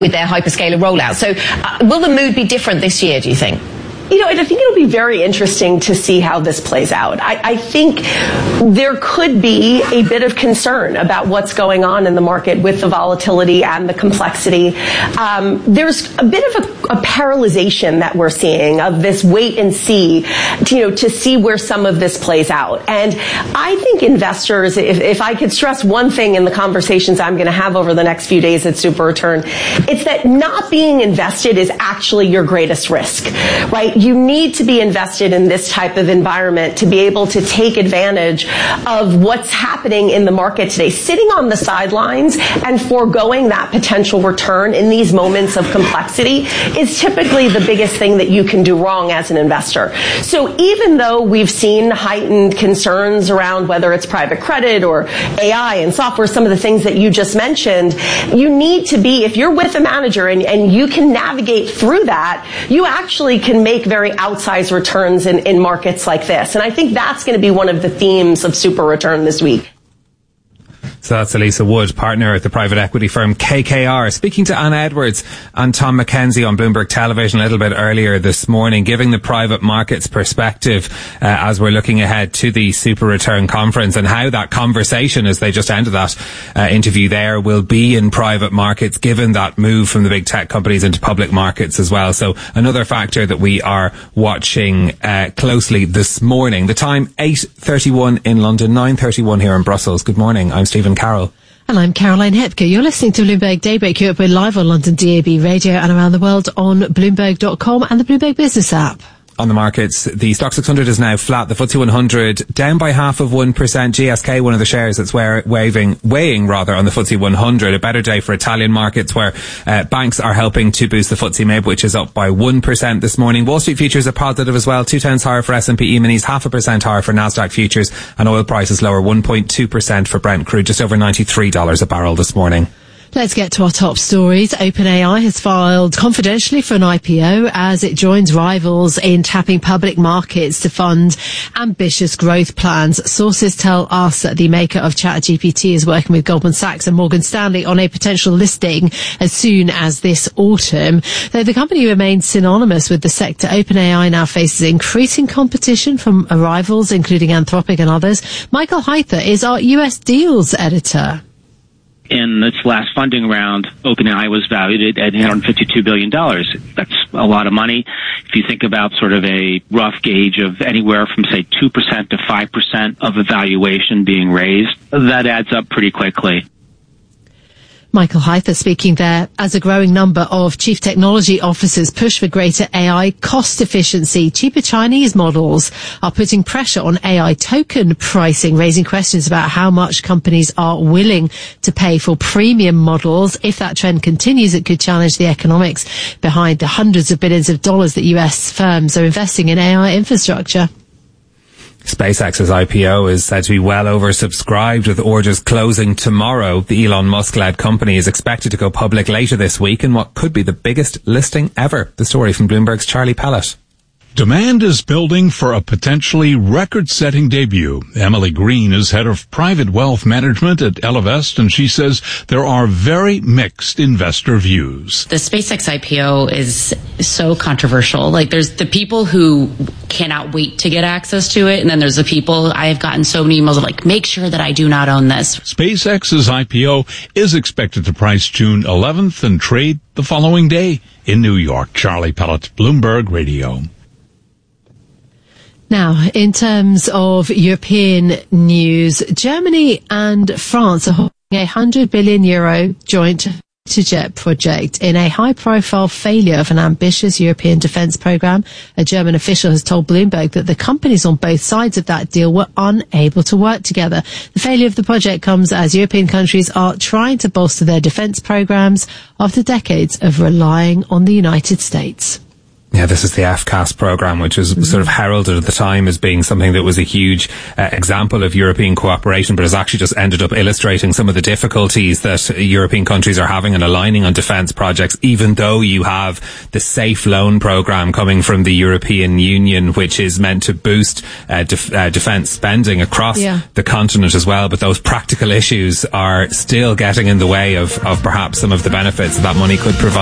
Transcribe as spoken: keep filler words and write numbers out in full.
with their hyperscaler rollout. So uh, will the mood be different this year, do you think? You know, I think it'll be very interesting to see how this plays out. I, I think there could be a bit of concern about what's going on in the market with the volatility and the complexity. Um, there's a bit of a, a paralyzation that we're seeing of this wait and see, to, you know, to see where some of this plays out. And I think investors, if, if I could stress one thing in the conversations I'm going to have over the next few days at Super Return, it's that not being invested is actually your greatest risk, right? You need to be invested in this type of environment to be able to take advantage of what's happening in the market today. Sitting on the sidelines and foregoing that potential return in these moments of complexity is typically the biggest thing that you can do wrong as an investor. So even though we've seen heightened concerns around whether it's private credit or A I and software, some of the things that you just mentioned, you need to be, if you're with a manager and, and you can navigate through that, you actually can make very outsized returns in, in markets like this. And I think that's going to be one of the themes of Super Return this week. So that's Elisa Wood, partner at the private equity firm K K R, speaking to Anna Edwards and Tom McKenzie on Bloomberg Television a little bit earlier this morning, giving the private markets perspective uh, as we're looking ahead to the Super Return conference and how that conversation, as they just ended that uh, interview there, will be in private markets given that move from the big tech companies into public markets as well. So another factor that we are watching uh, closely this morning. The time eight thirty-one in London, nine thirty-one here in Brussels. Good morning. I'm Stephen Carroll. And I'm Caroline Hepker. You're listening to Bloomberg Daybreak Europe. We're live on London D A B Radio and around the world on Bloomberg dot com and the Bloomberg Business app. On the markets, the Stock six hundred is now flat. The F T S E one hundred down by half of one percent. G S K, one of the shares that's waving, weighing rather on the F T S E one hundred. A better day for Italian markets where uh, banks are helping to boost the F T S E M I B, which is up by one percent this morning. Wall Street futures are positive as well. Two tenths higher for S and P E-minis, half a percent higher for Nasdaq futures, and oil prices lower one point two percent for Brent crude, just over ninety-three dollars a barrel this morning. Let's get to our top stories. OpenAI has filed confidentially for an I P O as it joins rivals in tapping public markets to fund ambitious growth plans. Sources tell us that the maker of ChatGPT is working with Goldman Sachs and Morgan Stanley on a potential listing as soon as this autumn. Though the company remains synonymous with the sector, OpenAI now faces increasing competition from rivals, including Anthropic and others. Michael Heither is our U S deals editor. In its last funding round, OpenAI was valued at eight hundred fifty-two billion dollars. That's a lot of money. If you think about sort of a rough gauge of anywhere from, say, two percent to five percent of a valuation being raised, that adds up pretty quickly. Michael Heither speaking there as a growing number of chief technology officers push for greater A I cost efficiency. Cheaper Chinese models are putting pressure on A I token pricing, raising questions about how much companies are willing to pay for premium models. If that trend continues, it could challenge the economics behind the hundreds of billions of dollars that U S firms are investing in A I infrastructure. SpaceX's I P O is said to be well oversubscribed, with orders closing tomorrow. The Elon Musk-led company is expected to go public later this week in what could be the biggest listing ever. The story from Bloomberg's Charlie Pellet. Demand is building for a potentially record-setting debut. Emily Green is head of private wealth management at Ellevest, and she says there are very mixed investor views. The SpaceX I P O is so controversial. Like, there's the people who cannot wait to get access to it, and then there's the people, I have gotten so many emails of like, make sure that I do not own this. SpaceX's I P O is expected to price June eleventh and trade the following day in New York. Charlie Pellet, Bloomberg Radio. Now, in terms of European news, Germany and France are holding a one hundred billion euro joint jet project in a high-profile failure of an ambitious European defence programme. A German official has told Bloomberg that the companies on both sides of that deal were unable to work together. The failure of the project comes as European countries are trying to bolster their defence programmes after decades of relying on the United States. Yeah, this is the F CAS programme, which was mm-hmm. sort of heralded at the time as being something that was a huge uh, example of European cooperation, but has actually just ended up illustrating some of the difficulties that European countries are having in aligning on defence projects, even though you have the Safe Loan programme coming from the European Union, which is meant to boost uh, def- uh, defence spending across yeah. the continent as well. But those practical issues are still getting in the way of, of perhaps some of the benefits that money could provide.